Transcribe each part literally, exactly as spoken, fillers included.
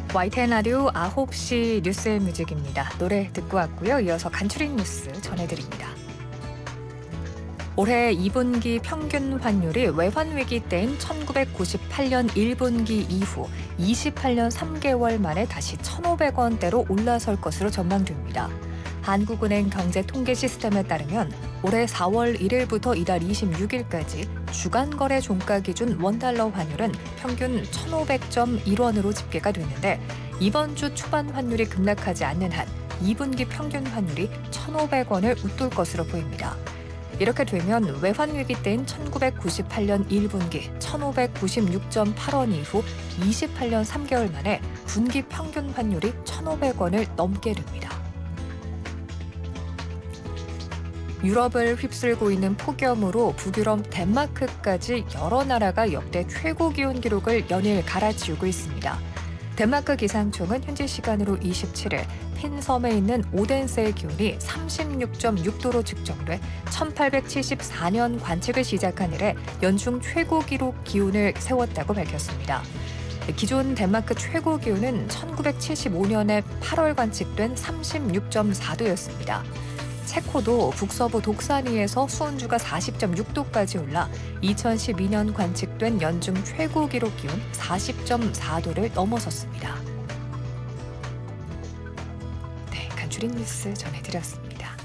와이티엔 라디오 아홉 시 뉴스의 뮤직입니다. 노래 듣고 왔고요. 이어서 간추린 뉴스 전해드립니다. 올해 이 분기 평균 환율이 외환위기 때인 천구백구십팔 년 일 분기 이후 이십팔 년 삼 개월 만에 다시 천오백 원대로 올라설 것으로 전망됩니다. 한국은행 경제통계 시스템에 따르면 올해 사월 일일부터 이달 이십육일까지 주간 거래 종가 기준 원달러 환율은 평균 천오백 점 일 원으로 집계가 됐는데 이번 주 초반 환율이 급락하지 않는 한 이 분기 평균 환율이 천오백 원을 웃돌 것으로 보입니다. 이렇게 되면 외환위기 때인 천구백구십팔 년 일 분기 천오백구십육 점 팔 원 이후 이십팔 년 삼 개월 만에 분기 평균 환율이 천오백 원을 넘게 됩니다. 유럽을 휩쓸고 있는 폭염으로 북유럽 덴마크까지 여러 나라가 역대 최고 기온 기록을 연일 갈아치우고 있습니다. 덴마크 기상청은 현지 시간으로 이십칠일 핀섬에 있는 오덴세의 기온이 삼십육 점 육 도로 측정돼 천팔백칠십사 년 관측을 시작한 이래 연중 최고 기록 기온을 세웠다고 밝혔습니다. 기존 덴마크 최고 기온은 천구백칠십오 년에 팔월 관측된 삼십육 점 사 도였습니다. 체코도 북서부 독사니에서 수온주가 사십 점 육 도까지 올라 이천십이 년 관측된 연중 최고 기록 기온 사십 점 사 도를 넘어섰습니다. 네, 간추린 뉴스 전해드렸습니다.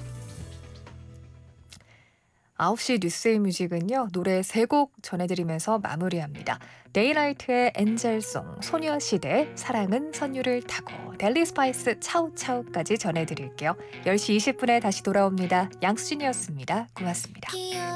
아홉 시 뉴스의 뮤직은요. 노래 세 곡 전해드리면서 마무리합니다. 데이라이트의 엔젤송, 소녀시대 사랑은 선율을 타고, 델리 스파이스 차우차우까지 전해드릴게요. 열 시 이십 분에 다시 돌아옵니다. 양수진이었습니다. 고맙습니다.